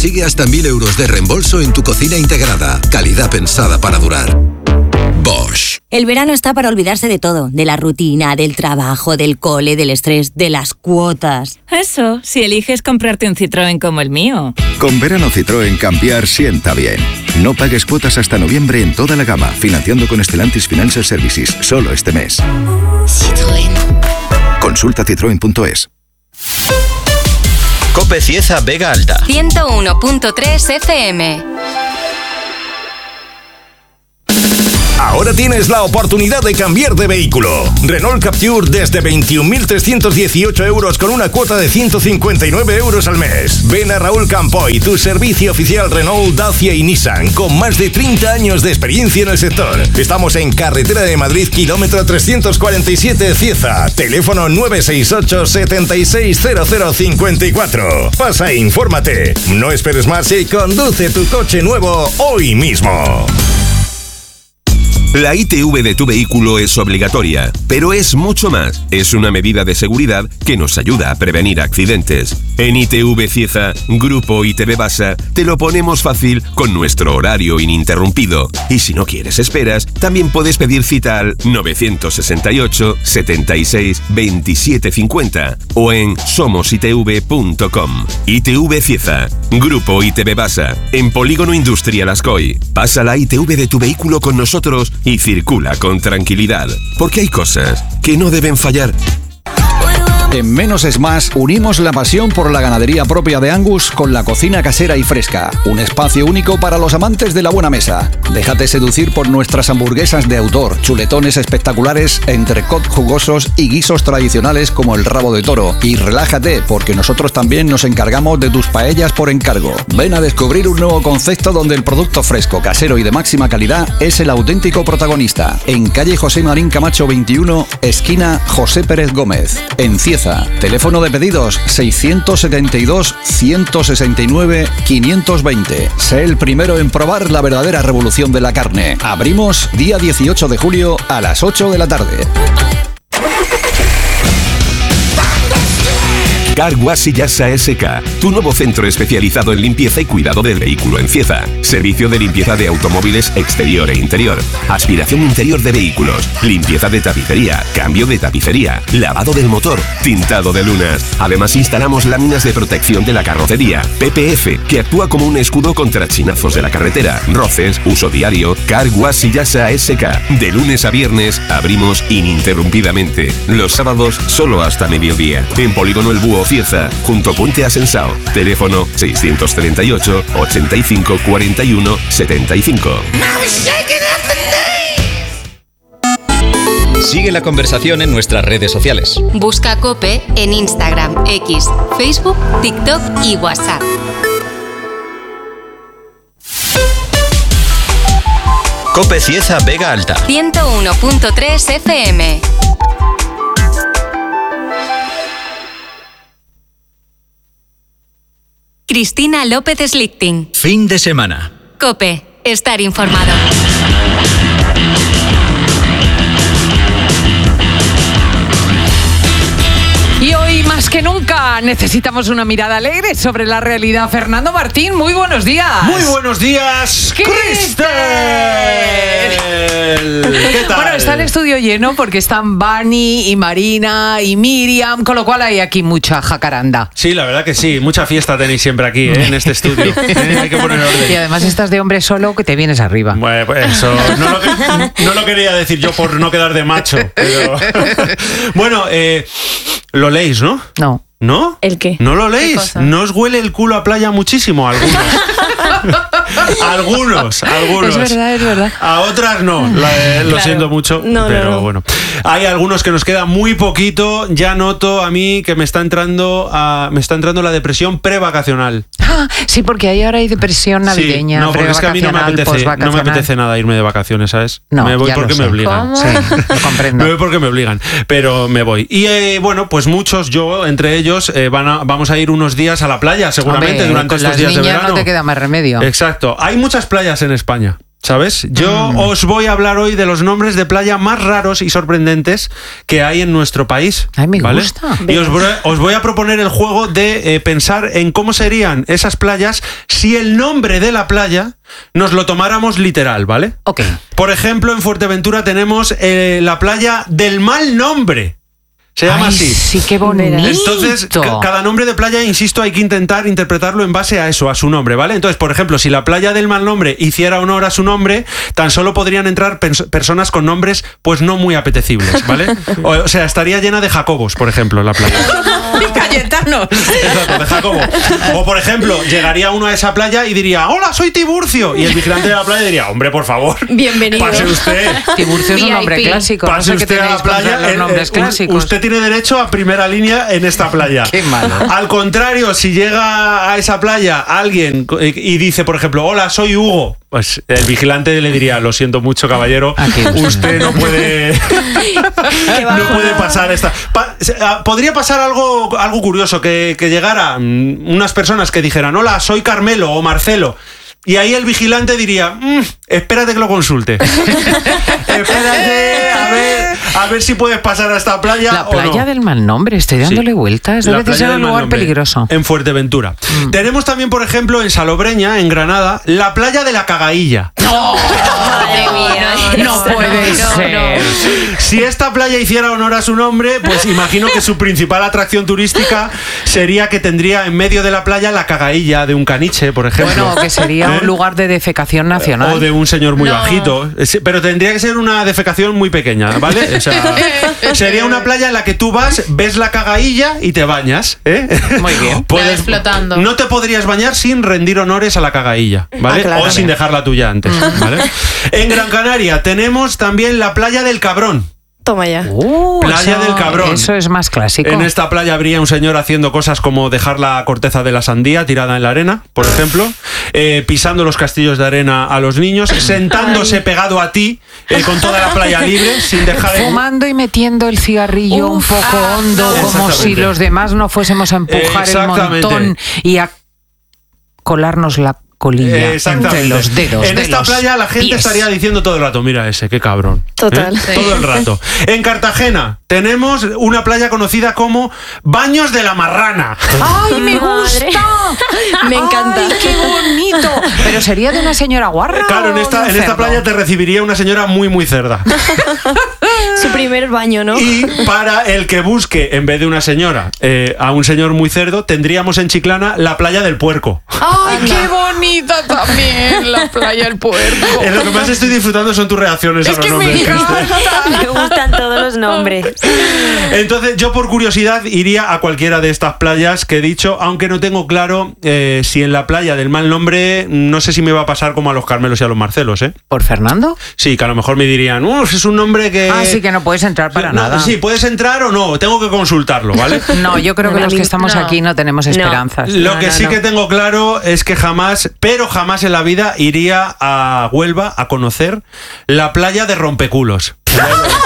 consigue hasta 1.000 euros de reembolso en tu cocina integrada. Calidad pensada para durar. Bosch. El verano está para olvidarse de todo, de la rutina, del trabajo, del cole, del estrés, de las cuotas. Eso, si eliges comprarte un Citroën como el mío. Con verano Citroën cambiar sienta bien. No pagues cuotas hasta noviembre en toda la gama, financiando con Stellantis Financial Services, solo este mes. Citroën. Consulta citroen.es. COPE Cieza Vega Alta 101.3 FM. Ahora tienes la oportunidad de cambiar de vehículo. Renault Capture desde 21.318 euros con una cuota de 159 euros al mes. Ven a Raúl Campoy, tu servicio oficial Renault, Dacia y Nissan, con más de 30 años de experiencia en el sector. Estamos en Carretera de Madrid, kilómetro 347 Cieza. Teléfono 968 760054. Pasa e infórmate. No esperes más y conduce tu coche nuevo hoy mismo. La ITV de tu vehículo es obligatoria, pero es mucho más. Es una medida de seguridad que nos ayuda a prevenir accidentes. En ITV Cieza, Grupo ITV Basa, te lo ponemos fácil con nuestro horario ininterrumpido. Y si no quieres esperas, también puedes pedir cita al 968 76 27 50 o en somositv.com. ITV Cieza, Grupo ITV Basa, en Polígono Industrial Ascoy. Pasa la ITV de tu vehículo con nosotros y circula con tranquilidad, porque hay cosas que no deben fallar. En Menos es Más unimos la pasión por la ganadería propia de Angus con la cocina casera y fresca. Un espacio único para los amantes de la buena mesa. Déjate seducir por nuestras hamburguesas de autor, chuletones espectaculares, entrecot jugosos y guisos tradicionales como el rabo de toro. Y relájate, porque nosotros también nos encargamos de tus paellas por encargo. Ven a descubrir un nuevo concepto donde el producto fresco, casero y de máxima calidad es el auténtico protagonista. En calle José Marín Camacho 21, esquina José Pérez Gómez, en Cieza. Teléfono de pedidos 672 169 520. Sé el primero en probar la verdadera revolución de la carne. Abrimos día 18 de julio a las 8 de la tarde. Car Wash y Yasa SK, tu nuevo centro especializado en limpieza y cuidado del vehículo en Cieza. Servicio de limpieza de automóviles exterior e interior, aspiración interior de vehículos, limpieza de tapicería, cambio de tapicería, lavado del motor, tintado de lunas. Además instalamos láminas de protección de la carrocería, PPF, que actúa como un escudo contra chinazos de la carretera, roces, uso diario. Car Wash y Yasa SK. De lunes a viernes abrimos ininterrumpidamente. Los sábados solo hasta mediodía. En Polígono El Búho Cieza, junto a Puente Asensao. Teléfono 638 85 41 75. Sigue la conversación en nuestras redes sociales. Busca COPE en Instagram, X, Facebook, TikTok y WhatsApp. COPE Cieza Vega Alta 101.3 FM. Cristina López Slichting. Fin de semana. COPE. Estar informado. Y hoy más que nunca necesitamos una mirada alegre sobre la realidad. Fernando Martín, muy buenos días. Muy buenos días, Cristel. ¿Qué tal? Bueno, está el estudio lleno porque están Bani y Marina y Miriam, con lo cual hay aquí mucha jacaranda. Sí, la verdad que sí, mucha fiesta tenéis siempre aquí, en este estudio. Hay que poner orden. Y además estás de hombre solo que te vienes arriba. Bueno, pues eso no lo quería decir yo por no quedar de macho. Pero... Bueno, lo leéis, ¿no? No. ¿No? ¿El qué? ¿No lo leéis? ¿No os huele el culo a playa muchísimo? Algunos. Algunos. Es verdad. A otras no, lo siento mucho, pero bueno. Hay algunos que nos queda muy poquito. Ya noto a mí que me está entrando la depresión prevacacional. Sí, porque ahora hay depresión navideña. Sí, no, porque es que a mí no me apetece nada irme de vacaciones, ¿sabes? No, me voy porque me obligan. Sí, lo comprendo. Me voy porque me obligan, pero me voy. Y bueno, pues muchos, yo entre ellos, vamos a ir unos días a la playa, seguramente. Hombre, durante estos días de verano. No te queda más remedio. Exacto. Hay muchas playas en España. ¿Sabes? Yo os voy a hablar hoy de los nombres de playa más raros y sorprendentes que hay en nuestro país. Ay, me gusta. Y os voy a proponer el juego de pensar en cómo serían esas playas si el nombre de la playa nos lo tomáramos literal, ¿vale? Ok. Por ejemplo, en Fuerteventura tenemos la playa del mal nombre. Se llama así. Sí, qué bonito. Entonces, cada nombre de playa, insisto, hay que intentar interpretarlo en base a eso, a su nombre, ¿vale? Entonces, por ejemplo, si la playa del mal nombre hiciera honor a su nombre, tan solo podrían entrar personas con nombres, pues no muy apetecibles, ¿vale? O sea, estaría llena de Jacobos, por ejemplo, la playa. Y Cayetanos. Exacto, de Jacobo. O, por ejemplo, llegaría uno a esa playa y diría, hola, soy Tiburcio. Y el vigilante de la playa diría, hombre, por favor, bienvenido. Pase usted. Tiburcio es un nombre clásico. Pase no sé usted qué a la playa. los nombres clásicos. Usted tiene derecho a primera línea en esta playa. Qué malo. Al contrario, si llega a esa playa alguien y dice, por ejemplo, hola, soy Hugo, pues el vigilante le diría, lo siento mucho, caballero, usted no puede pasar esta. Podría pasar algo curioso, que llegara unas personas que dijeran, hola, soy Carmelo o Marcelo. Y ahí el vigilante diría, espérate que lo consulte. Espérate a ver si puedes pasar a esta playa. La playa o no. del mal nombre, estoy dándole vueltas. Debe de ser un lugar peligroso. En Fuerteventura. Tenemos también, por ejemplo, en Salobreña, en Granada, la playa de la Cagailla. ¡No! ¡Madre mía! No puede ser. Si esta playa hiciera honor a su nombre, pues imagino que su principal atracción turística sería que tendría en medio de la playa la cagailla de un caniche, por ejemplo. Bueno, que sería un lugar de defecación nacional. O de un señor muy bajito. Pero tendría que ser una defecación muy pequeña, ¿vale? O sea, sería una playa en la que tú vas, ves la cagailla y te bañas, ¿eh? Muy bien. Puedes, flotando. No te podrías bañar sin rendir honores a la cagailla, ¿vale? Claro. O sin dejarla tuya antes, ¿vale? En Gran Canaria tenemos también la playa del Cabrón. Toma ya. Playa del Cabrón. Eso es más clásico. En esta playa habría un señor haciendo cosas como dejar la corteza de la sandía tirada en la arena, por ejemplo, pisando los castillos de arena a los niños, sentándose pegado a ti con toda la playa libre, sin dejar fumando y metiendo el cigarrillo un poco hondo, como si los demás no fuésemos a empujar el montón y a colarnos la colilla entre los dedos. En esta playa la gente estaría diciendo todo el rato, mira ese, qué cabrón. Total. Sí. Todo el rato. En Cartagena tenemos una playa conocida como Baños de la Marrana. ¡Ay, me gusta! Me encanta. ¡Ay, qué bonito! Pero sería de una señora guarra. Claro, en esta playa te recibiría una señora muy, muy cerda. Su primer baño, ¿no? Y para el que busque, en vez de una señora, a un señor muy cerdo, tendríamos en Chiclana la playa del Puerco. ¡Ay, qué bonita también la playa del Puerco! Lo que más estoy disfrutando son tus reacciones a los nombres. Me gustan todos los nombres. Entonces, yo por curiosidad iría a cualquiera de estas playas que he dicho, aunque no tengo claro si en la playa del mal nombre, no sé si me va a pasar como a los Carmelos y a los Marcelos, ¿eh? ¿Por Fernando? Sí, que a lo mejor me dirían, es un nombre que... sí, que no puedes entrar para nada. Sí, puedes entrar o no, tengo que consultarlo, ¿vale? No, yo creo que los que estamos aquí no tenemos esperanzas. Lo que sí que tengo claro es que jamás en la vida iría a Huelva a conocer la playa de Rompeculos.